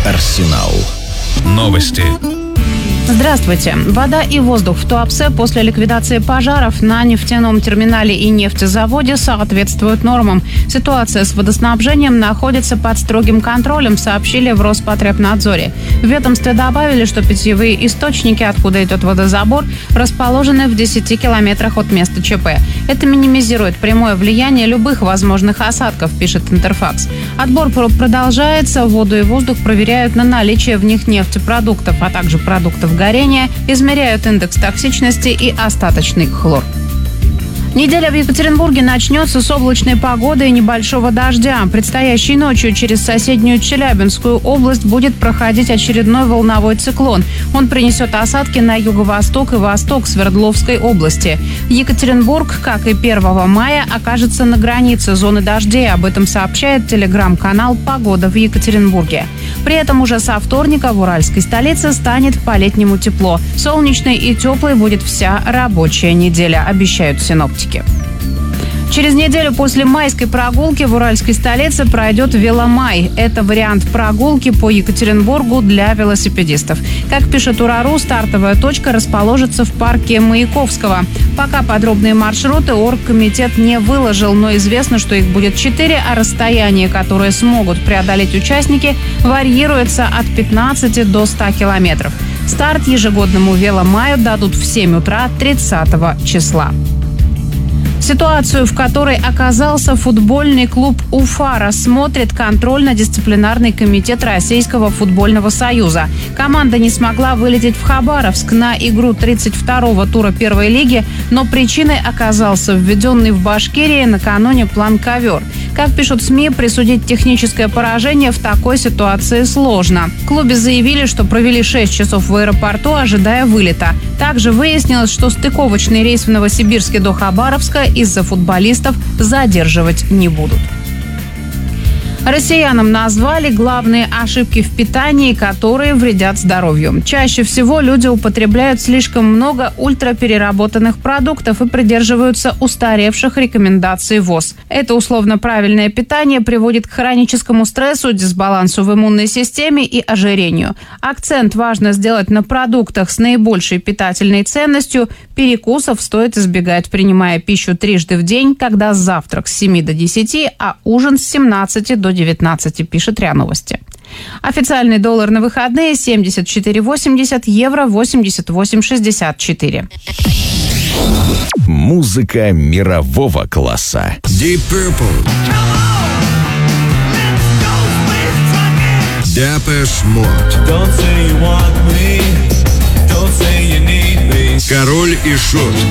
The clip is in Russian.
Арсенал. Новости. Здравствуйте. Вода и воздух в Туапсе после ликвидации пожаров на нефтяном терминале и нефтезаводе соответствуют нормам. Ситуация с водоснабжением находится под строгим контролем, сообщили в Роспотребнадзоре. В ведомстве добавили, что питьевые источники, откуда идет водозабор, расположены в 10 километрах от места ЧП. Это минимизирует прямое влияние любых возможных осадков, пишет Интерфакс. Отбор продолжается. Воду и воздух проверяют на наличие в них нефтепродуктов, а также продуктов горения, измеряют индекс токсичности и остаточный хлор. Неделя в Екатеринбурге начнется с облачной погоды и небольшого дождя. Предстоящей ночью через соседнюю Челябинскую область будет проходить очередной волновой циклон. Он принесет осадки на юго-восток и восток Свердловской области. Екатеринбург, как и 1 мая, окажется на границе зоны дождей. Об этом сообщает телеграм-канал «Погода в Екатеринбурге». При этом уже со вторника в уральской столице станет по-летнему тепло. Солнечной и теплой будет вся рабочая неделя, обещают синоптики. Через неделю после майской прогулки в уральской столице пройдет веломай. Это вариант прогулки по Екатеринбургу для велосипедистов. Как пишет Урару, стартовая точка расположится в парке Маяковского. Пока подробные маршруты оргкомитет не выложил, но известно, что их будет 4, а расстояние, которое смогут преодолеть участники, варьируется от 15 до 100 километров. Старт ежегодному веломаю дадут в 7 утра 30 числа. Ситуацию, в которой оказался футбольный клуб «Уфа», рассмотрит контрольно-дисциплинарный комитет Российского футбольного союза. Команда не смогла вылететь в Хабаровск на игру 32-го тура первой лиги, но причиной оказался введенный в Башкирии накануне план-ковер. Как пишут СМИ, присудить техническое поражение в такой ситуации сложно. В клубе заявили, что провели 6 часов в аэропорту, ожидая вылета. Также выяснилось, что стыковочный рейс в Новосибирске до Хабаровска из-за футболистов задерживать не будут. Россиянам назвали главные ошибки в питании, которые вредят здоровью. Чаще всего люди употребляют слишком много ультрапереработанных продуктов и придерживаются устаревших рекомендаций ВОЗ. Это условно правильное питание приводит к хроническому стрессу, дисбалансу в иммунной системе и ожирению. Акцент важно сделать на продуктах с наибольшей питательной ценностью. Перекусов стоит избегать, принимая пищу трижды в день, когда завтрак с 7 до 10, а ужин с 17 до 19, пишет РИА Новости. Официальный доллар на выходные 74,80, евро 88,64. Музыка мирового класса. Deep Purple. Depeche Mode. Король и Шут.